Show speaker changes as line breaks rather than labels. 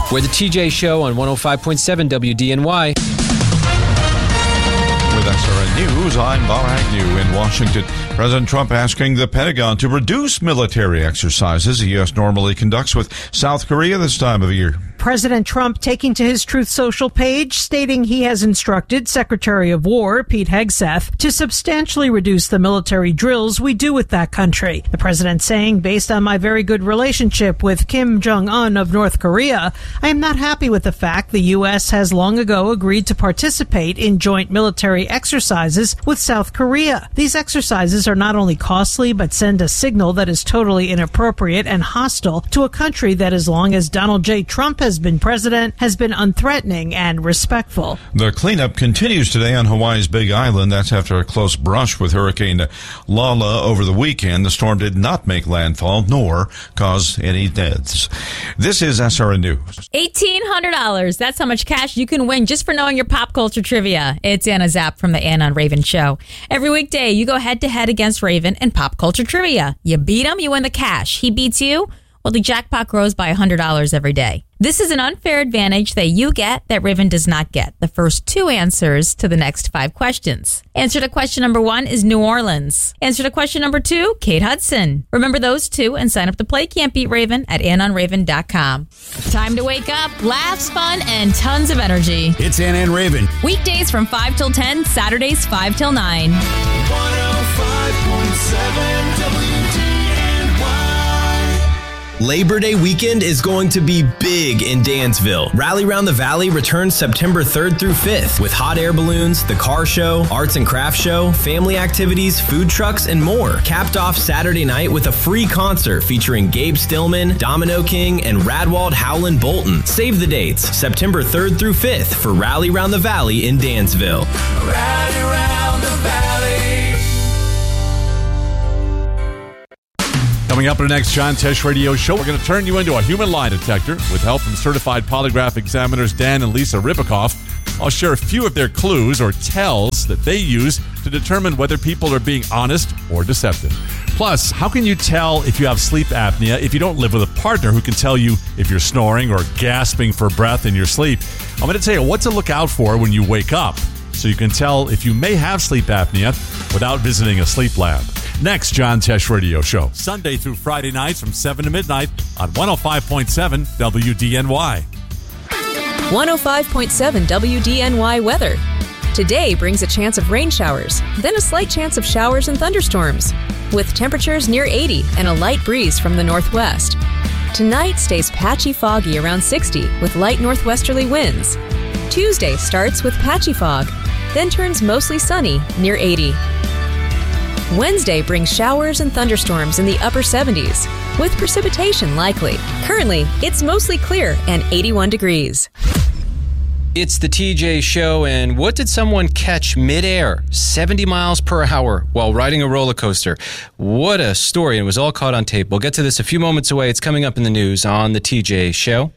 We're the TJ Show on 105.7 WDNY.
With SRN News, I'm Bob Agnew in Washington. President Trump asking the Pentagon to reduce military exercises the U.S. normally conducts with South Korea this time of year.
President Trump taking to his Truth Social page, stating he has instructed Secretary of War Pete Hegseth to substantially reduce the military drills we do with that country. The president saying, based on my very good relationship with Kim Jong-un of North Korea, I am not happy with the fact the U.S. has long ago agreed to participate in joint military exercises with South Korea. These exercises are not only costly, but send a signal that is totally inappropriate and hostile to a country that, as long as Donald J. Trump has been president, has been unthreatening and respectful.
The cleanup continues today on Hawaii's Big Island. That's after a close brush with Hurricane Lala over the weekend. The storm did not make landfall nor cause any deaths. This is SRN News.
$1,800. That's how much cash you can win just for knowing your pop culture trivia. It's Anna Zapp from the Anna and Raven Show. Every weekday, you go head-to-head against Raven in pop culture trivia. You beat him, you win the cash. He beats you, well, the jackpot grows by $100 every day. This is an unfair advantage that you get that Raven does not get. The first two answers to the next 5 questions. Answer to question number 1 is New Orleans. Answer to question number 2, Kate Hudson. Remember those two and sign up to play Can't Beat Raven at AnnaandRaven.com. Time to wake up, laughs, fun, and tons of energy.
It's Anna and Raven.
Weekdays from 5 till 10, Saturdays 5 till 9.
105.7 WDNY. Labor Day weekend is going to be big in Dansville. Rally Round the Valley returns September 3rd through 5th with hot air balloons, the car show, arts and crafts show, family activities, food trucks, and more. Capped off Saturday night with a free concert featuring Gabe Stillman, Domino King, and Radwald Howland Bolton. Save the dates, September 3rd through 5th for Rally Round the Valley in Dansville. Rally Round the Valley.
Coming up in the next John Tesh Radio Show, we're going to turn you into a human lie detector with help from certified polygraph examiners Dan and Lisa Ribicoff. I'll share a few of their clues or tells that they use to determine whether people are being honest or deceptive. Plus, how can you tell if you have sleep apnea if you don't live with a partner who can tell you if you're snoring or gasping for breath in your sleep? I'm going to tell you what to look out for when you wake up, so you can tell if you may have sleep apnea without visiting a sleep lab. Next, John Tesh Radio Show, Sunday through Friday nights from 7 to midnight on 105.7 WDNY.
105.7 WDNY weather. Today brings a chance of rain showers, then a slight chance of showers and thunderstorms, with temperatures near 80 and a light breeze from the northwest. Tonight stays patchy foggy around 60 with light northwesterly winds. Tuesday starts with patchy fog, then turns mostly sunny near 80. Wednesday brings showers and thunderstorms in the upper 70s, with precipitation likely. Currently, it's mostly clear and 81 degrees.
It's the TJ Show, and what did someone catch midair, 70 miles per hour, while riding a roller coaster? What a story, and it was all caught on tape. We'll get to this a few moments away. It's coming up in the news on the TJ Show.